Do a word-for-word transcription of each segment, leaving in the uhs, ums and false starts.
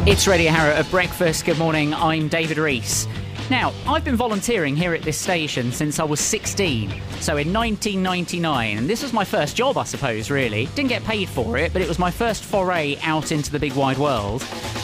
It's Radio Harrow at breakfast. Good morning, I'm David Rees. Now, I've been volunteering here at this station since I was sixteen, so in nineteen ninety-nine, and this was my first job, I suppose, really. Didn't get paid for it, but it was my first foray out into the big wide world.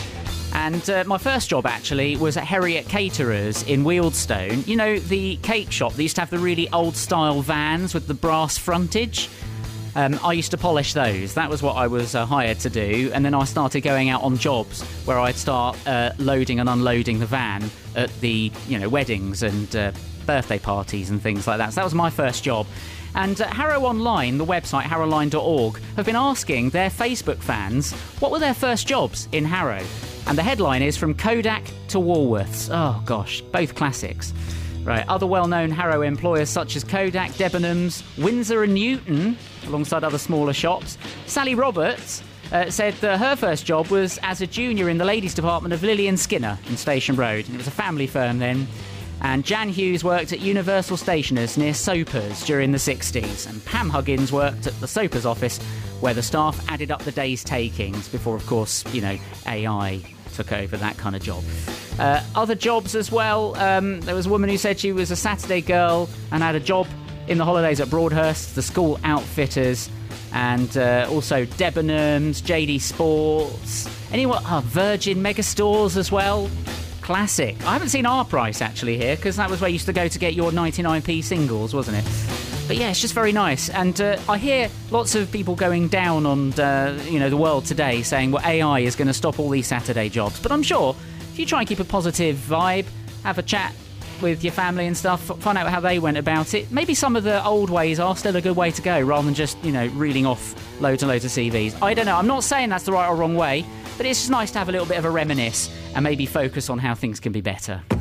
And uh, my first job, actually, was at Herriot Caterers in Wealdstone. You know, the cake shop that used to have the really old-style vans with the brass frontage? Um, I used to polish those. That was what I was uh, hired to do. And then I started going out on jobs where I'd start uh, loading and unloading the van at the, you know, weddings and uh, birthday parties and things like that. So that was my first job. And uh, Harrow Online, the website harrowline dot org, have been asking their Facebook fans what were their first jobs in Harrow. And the headline is From Kodak to Woolworths. Oh, gosh, both classics. Right, other well-known Harrow employers such as Kodak, Debenhams, Windsor and Newton, alongside other smaller shops. Sally Roberts uh, said that her first job was as a junior in the ladies' department of Lillian Skinner in Station Road. It was a family firm then. And Jan Hughes worked at Universal Stationers near Soapers during the sixties. And Pam Huggins worked at the Soapers office, where the staff added up the day's takings before, of course, you know, A I took over that kind of job. Uh, other jobs as well. Um, there was a woman who said she was a Saturday girl and had a job in the holidays at Broadhurst, the school outfitters, and uh, also Debenhams, J D Sports. Anyone? Oh, Virgin Megastores as well. Classic. I haven't seen our price actually here, because that was where you used to go to get your ninety-nine p singles, wasn't it? But yeah, it's just very nice. And uh, I hear lots of people going down on uh, you know, the world today, saying, well, A I is going to stop all these Saturday jobs. But I'm sure if you try and keep a positive vibe, have a chat with your family and stuff, find out how they went about it, maybe some of the old ways are still a good way to go, rather than just, you know, reeling off loads and loads of C Vs. I don't know. I'm not saying that's the right or wrong way, but it's just nice to have a little bit of a reminisce and maybe focus on how things can be better.